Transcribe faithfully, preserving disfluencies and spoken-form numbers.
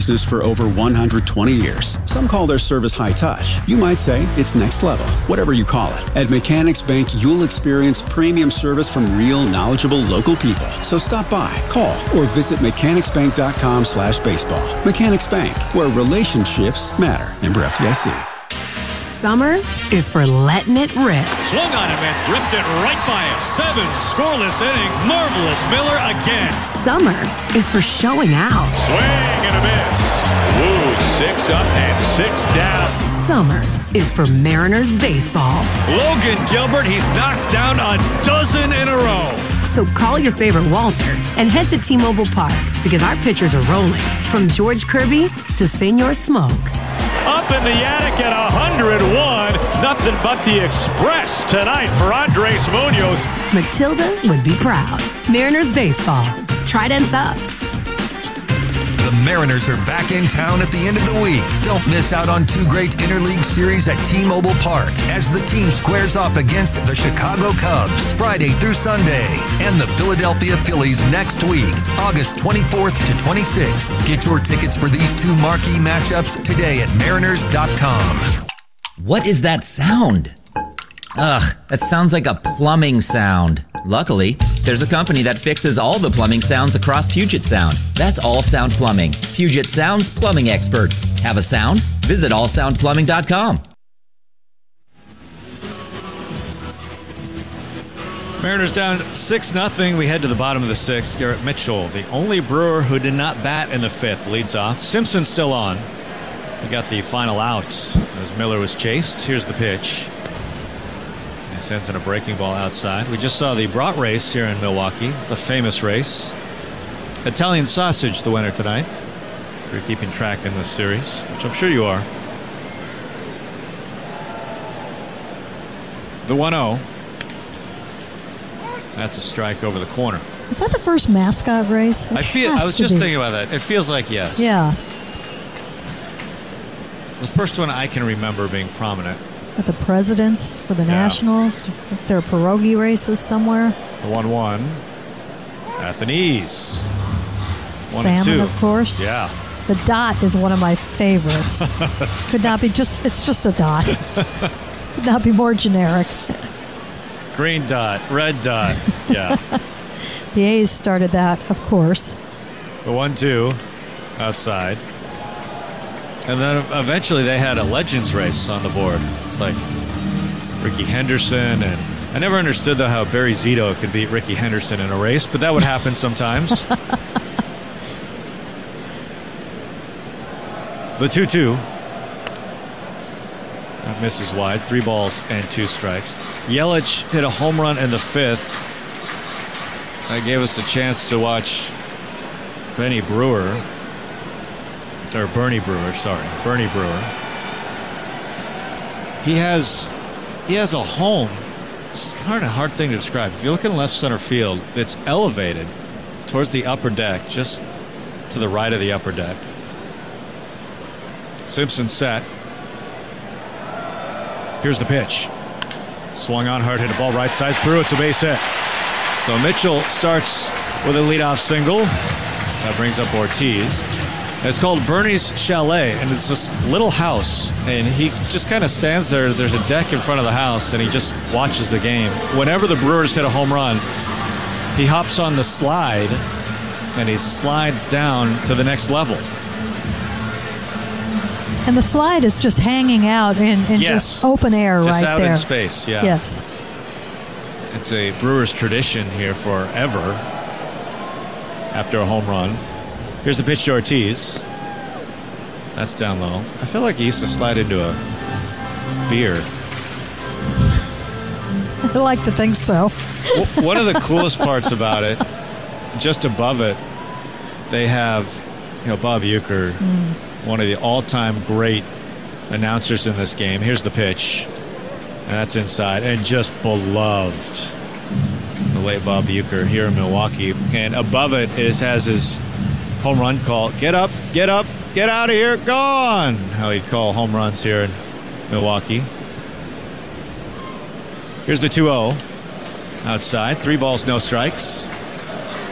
business for over one hundred twenty years. Some call their service high touch. You might say it's next level, whatever you call it. At Mechanics Bank, you'll experience premium service from real, knowledgeable local people. So stop by, call, or visit mechanicsbank.com slash baseball. Mechanics Bank, where relationships matter. Member F D I C. Summer is for letting it rip. Swung on and missed, ripped it right by him. Seven scoreless innings. Marvelous Miller again. Summer is for showing out. Swing and a miss. Woo, six up and six down. Summer is for Mariners baseball. Logan Gilbert, he's knocked down a dozen in a row. So call your favorite Walter and head to T-Mobile Park because our pitchers are rolling. From George Kirby to Senor Smoke. Up in the attic at one oh one. Nothing but the express tonight for Andres Munoz. Matilda would be proud. Mariners baseball. Trident's up. The Mariners are back in town at the end of the week. Don't miss out on two great interleague series at T-Mobile Park as the team squares off against the Chicago Cubs Friday through Sunday and the Philadelphia Phillies next week, August twenty-fourth to twenty-sixth. Get your tickets for these two marquee matchups today at mariners dot com. What is that sound? Ugh, that sounds like a plumbing sound. Luckily, there's a company that fixes all the plumbing sounds across Puget Sound. That's All Sound Plumbing. Puget Sound's plumbing experts. Have a sound? Visit all sound plumbing dot com. Mariners down six nothing. We head to the bottom of the sixth. Garrett Mitchell, the only Brewer who did not bat in the fifth, leads off. Simpson's still on. We got the final out as Miller was chased. Here's the pitch. He sends in a breaking ball outside. We just saw the Brat race here in Milwaukee, the famous race. Italian Sausage, the winner tonight. If you're keeping track in this series, which I'm sure you are. The one oh. That's a strike over the corner. Was that the first mascot race? It I feel. I was just be. thinking about that. It feels like yes. Yeah. The first one I can remember being prominent. With the presidents, for the Yeah. nationals, if there are pierogi races somewhere. The one one at the knees. One Salmon, and two. of course. Yeah. The dot is one of my favorites. Could not be just, it's just a dot. Could not be more generic. Green dot, red dot. Yeah. The A's started that, of course. The one two outside. And then eventually they had a Legends race on the board. It's like Ricky Henderson, and I never understood though how Barry Zito could beat Ricky Henderson in a race, but that would happen sometimes. The two two. That misses wide. Three balls and two strikes. Yelich hit a home run in the fifth. That gave us a chance to watch Benny Brewer. Or Bernie Brewer, sorry. Bernie Brewer. He has he has a home. It's kind of a hard thing to describe. If you look in left center field, it's elevated towards the upper deck, just to the right of the upper deck. Simpson set. Here's the pitch. Swung on hard, hit a ball right side through. It's a base hit. So Mitchell starts with a leadoff single. That brings up Ortiz. It's called Bernie's Chalet, and it's this little house, and he just kind of stands there. There's a deck in front of the house, and he just watches the game. Whenever the Brewers hit a home run, he hops on the slide, and he slides down to the next level. And the slide is just hanging out in, in Yes. just open air Just right out there. in space, yeah. Yes. It's a Brewers tradition here forever after a home run. Here's the pitch to Ortiz. That's down low. I feel like he used to slide into a beer. I like to think so. W- One of the coolest parts about it, just above it, they have, you know, Bob Uecker, mm. one of the all-time great announcers in this game. Here's the pitch. And that's inside. And just beloved. The late Bob Uecker here in Milwaukee. And above it, it has his home run call. Get up, get up, get out of here, gone. How he'd call home runs here in Milwaukee. Here's the two oh. Outside. Three balls, no strikes.